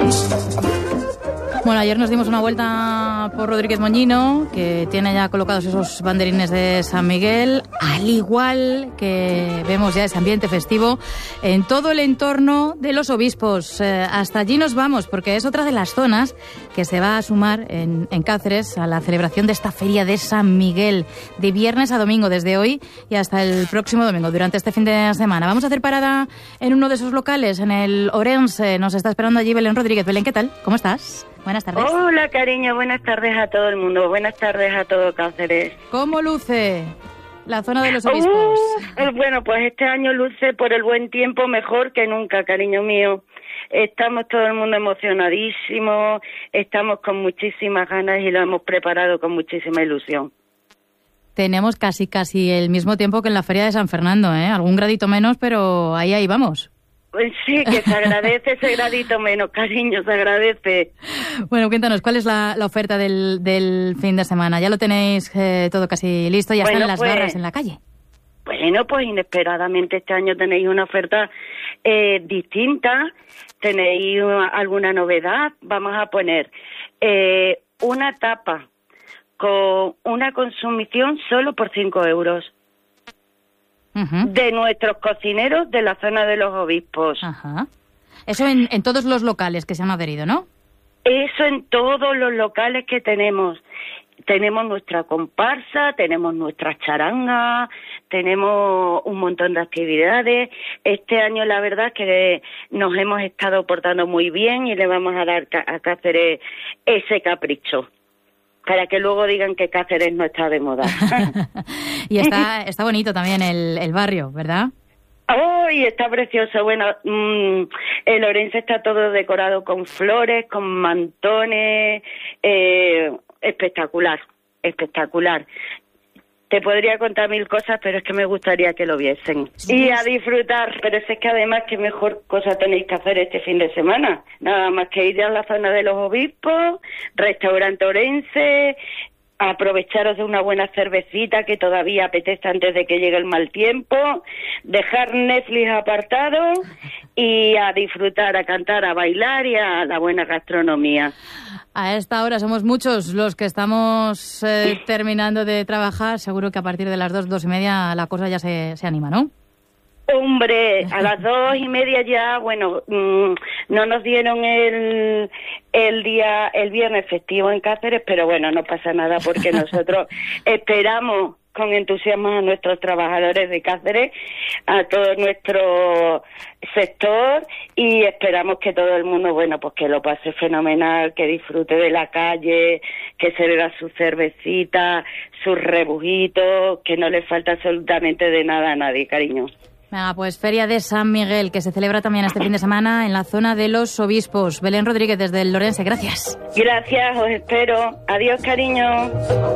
Bueno, ayer nos dimos una vuelta por Rodríguez Moñino, que tiene ya colocados esos banderines de San Miguel, al igual que vemos ya ese ambiente festivo en todo el entorno de los obispos. Hasta allí nos vamos, porque es otra de las zonas que se va a sumar en Cáceres a la celebración de esta feria de San Miguel, de viernes a domingo, desde hoy y hasta el próximo domingo, durante este fin de semana. Vamos a hacer parada en uno de esos locales, en el Orense. Nos está esperando allí Belén Rodríguez. Belén, ¿qué tal? ¿Cómo estás? Buenas tardes. Hola, cariño. Buenas tardes a todo el mundo. Buenas tardes a todo Cáceres. ¿Cómo luce la zona de los obispos? Bueno, pues este año luce por el buen tiempo mejor que nunca, cariño mío. Estamos todo el mundo emocionadísimos, estamos con muchísimas ganas y lo hemos preparado con muchísima ilusión. Tenemos casi el mismo tiempo que en la Feria de San Fernando, ¿eh? Algún gradito menos, pero ahí vamos. Pues sí, que se agradece ese gradito menos, cariño, se agradece. Bueno, cuéntanos, ¿cuál es la oferta del fin de semana? ¿Ya lo tenéis todo casi listo? ¿Ya están las barras en la calle? Bueno, pues inesperadamente este año tenéis una oferta distinta, tenéis alguna novedad. Vamos a poner una tapa con una consumición solo por 5 euros. De nuestros cocineros de la zona de los obispos. Ajá. Eso en todos los locales que se han adherido, ¿no? Eso en todos los locales que tenemos. Tenemos nuestra comparsa, tenemos nuestra charanga, tenemos un montón de actividades. Este año la verdad es que nos hemos estado portando muy bien y le vamos a dar a Cáceres ese capricho, para que luego digan que Cáceres no está de moda. Y está bonito también el barrio, ¿verdad? ¡Ay, está precioso! Bueno, el Orense está todo decorado con flores, con mantones, espectacular, espectacular. Te podría contar 1000 cosas, pero es que me gustaría que lo viesen. Y a disfrutar, pero es que además, ¿qué mejor cosa tenéis que hacer este fin de semana? Nada más que ir a la zona de los obispos, restaurante Orense, aprovecharos de una buena cervecita que todavía apetece antes de que llegue el mal tiempo, dejar Netflix apartado y a disfrutar, a cantar, a bailar y a la buena gastronomía. A esta hora somos muchos los que estamos terminando de trabajar. Seguro que a partir de las 2:30 la cosa ya se anima, ¿no? Hombre, a las 2:30 ya, bueno, no nos dieron el viernes festivo en Cáceres, pero bueno, no pasa nada porque nosotros esperamos con entusiasmo a nuestros trabajadores de Cáceres, a todo nuestro sector, y esperamos que todo el mundo, bueno, pues que lo pase fenomenal, que disfrute de la calle, que se beba su cervecita, sus rebujitos, que no le falta absolutamente de nada a nadie, cariño. Venga, pues Feria de San Miguel, que se celebra también este fin de semana en la zona de los obispos. Belén Rodríguez, desde el Orense, gracias. Gracias, os espero. Adiós, cariño.